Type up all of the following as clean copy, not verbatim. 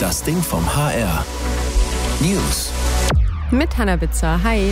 Das Ding vom HR. News. Mit Hannah Bitzer. Hi.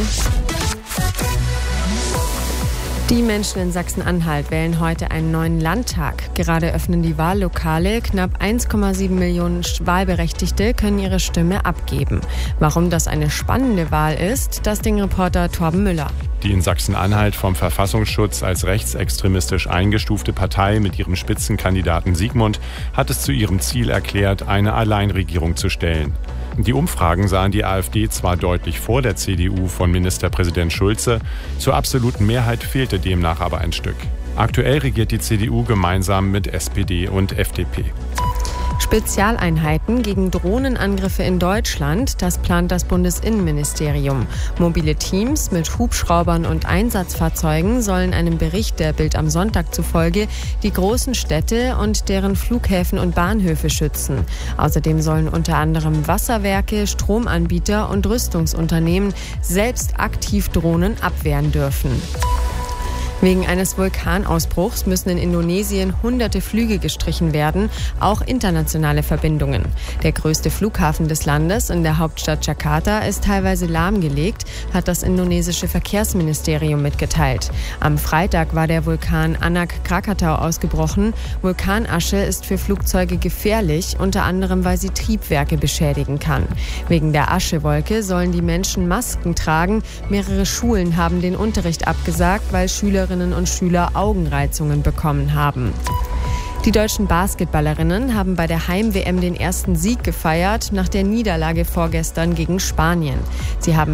Die Menschen in Sachsen-Anhalt wählen heute einen neuen Landtag. Gerade öffnen die Wahllokale. Knapp 1,7 Millionen Wahlberechtigte können ihre Stimme abgeben. Warum das eine spannende Wahl ist, das Ding-Reporter Torben Müller. Die in Sachsen-Anhalt vom Verfassungsschutz als rechtsextremistisch eingestufte Partei mit ihrem Spitzenkandidaten Sigmund hat es zu ihrem Ziel erklärt, eine Alleinregierung zu stellen. Die Umfragen sahen die AfD zwar deutlich vor der CDU von Ministerpräsident Schulze, zur absoluten Mehrheit fehlte demnach aber ein Stück. Aktuell regiert die CDU gemeinsam mit SPD und FDP. Spezialeinheiten gegen Drohnenangriffe in Deutschland, das plant das Bundesinnenministerium. Mobile Teams mit Hubschraubern und Einsatzfahrzeugen sollen einem Bericht der Bild am Sonntag zufolge die großen Städte und deren Flughäfen und Bahnhöfe schützen. Außerdem sollen unter anderem Wasserwerke, Stromanbieter und Rüstungsunternehmen selbst aktiv Drohnen abwehren dürfen. Wegen eines Vulkanausbruchs müssen in Indonesien hunderte Flüge gestrichen werden, auch internationale Verbindungen. Der größte Flughafen des Landes in der Hauptstadt Jakarta ist teilweise lahmgelegt, hat das indonesische Verkehrsministerium mitgeteilt. Am Freitag war der Vulkan Anak Krakatau ausgebrochen. Vulkanasche ist für Flugzeuge gefährlich, unter anderem weil sie Triebwerke beschädigen kann. Wegen der Aschewolke sollen die Menschen Masken tragen. Mehrere Schulen haben den Unterricht abgesagt, weil Schülerinnen und Schüler Augenreizungen bekommen haben. Die deutschen Basketballerinnen haben bei der Heim-WM den ersten Sieg gefeiert, nach der Niederlage vorgestern gegen Spanien. Sie haben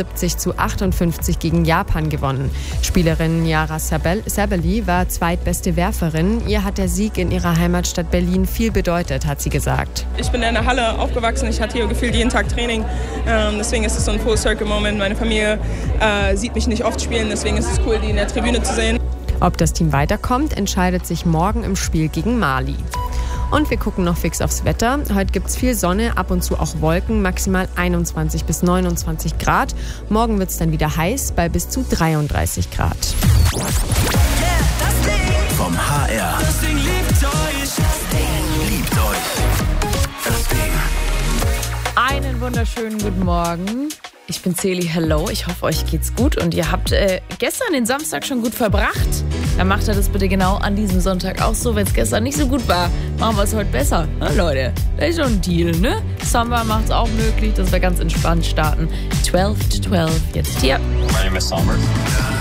74:58 gegen Japan gewonnen. Spielerin Yara Sabally war zweitbeste Werferin. Ihr hat der Sieg in ihrer Heimatstadt Berlin viel bedeutet, hat sie gesagt. Ich bin in der Halle aufgewachsen, ich hatte hier gefühlt jeden Tag Training. Deswegen ist es so ein Full-Circle-Moment. Meine Familie sieht mich nicht oft spielen, deswegen ist es cool, die in der Tribüne zu sehen. Ob das Team weiterkommt, entscheidet sich morgen im Spiel gegen Mali. Und wir gucken noch fix aufs Wetter. Heute gibt es viel Sonne, ab und zu auch Wolken, maximal 21 bis 29 Grad. Morgen wird es dann wieder heiß, bei bis zu 33 Grad. Vom HR. Das Ding liebt euch. Das Ding liebt euch. Das Ding. Einen wunderschönen guten Morgen. Ich bin Celi, hello. Ich hoffe, euch geht's gut und ihr habt gestern den Samstag schon gut verbracht. Dann macht ihr das bitte genau an diesem Sonntag auch so. Wenn es gestern nicht so gut war, machen wir es heute besser. Na, Leute, das ist schon ein Deal, ne? Samba macht es auch möglich, dass wir ganz entspannt starten. 12 to 12, jetzt hier. My name is Sommer.